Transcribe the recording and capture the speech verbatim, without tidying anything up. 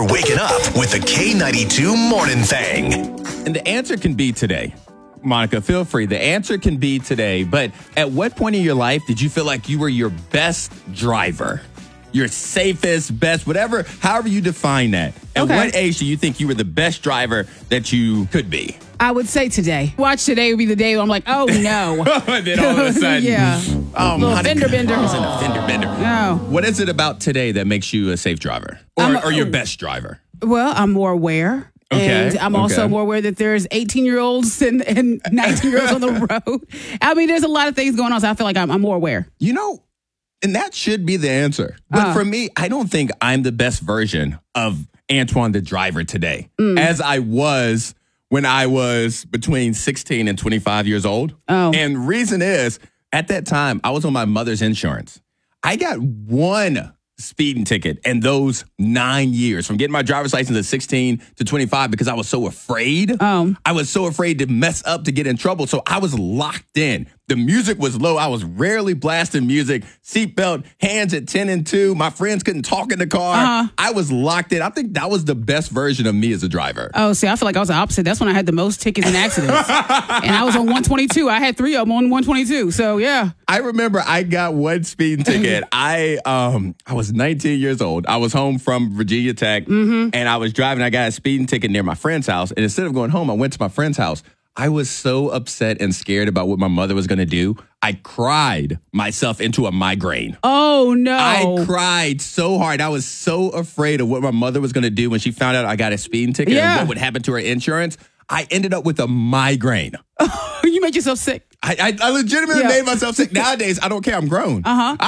You're waking up with the K ninety-two Morning Thang. And the answer can be today. Monica, feel free. The answer can be today. But at what point in your life did you feel like you were your best driver? Your safest, best, whatever, however you define that. At Okay. what age do you think you were the best driver that you could be? I would say today. Watch today would be the day where I'm like, oh no. And then all of a sudden, yeah. oh, Little Monica, fender bender. I was in a fender bender. No. What is it about today that makes you a safe driver? Or, I'm a- or your best driver? Well, I'm more aware. Okay, And I'm also okay. more aware that there's eighteen-year-olds and, and nineteen-year-olds on the road. I mean, there's a lot of things going on, so I feel like I'm, I'm more aware. You know, and that should be the answer. But Uh. for me, I don't think I'm the best version of Antoine the driver today, Mm. as I was when I was between sixteen and twenty-five years old. Oh. And reason is, at that time, I was on my mother's insurance. I got one speeding ticket in those nine years from getting my driver's license at sixteen to twenty-five because I was so afraid. Oh. I was so afraid to mess up to get in trouble. So I was locked in. The music was low. I was rarely blasting music. Seatbelt, hands at ten and two. My friends couldn't talk in the car. Uh-huh. I was locked in. I think that was the best version of me as a driver. Oh, see, I feel like I was the opposite. That's when I had the most tickets and accidents. And I was on one twenty-two. I had three of them on one twenty-two. So, yeah. I remember I got one speeding ticket. I um I was nineteen years old. I was home from Virginia Tech, Mm-hmm. and I was driving. I got a speeding ticket near my friend's house, and instead of going home, I went to my friend's house. I was so upset and scared about what my mother was going to do. I cried myself into a migraine. Oh, no. I cried so hard. I was so afraid of what my mother was going to do when she found out I got a speeding ticket Yeah. and what would happen to her insurance. I ended up with a migraine. You made yourself sick. I, I, I legitimately Yeah. made myself sick. Nowadays, I don't care. I'm grown. Uh-huh.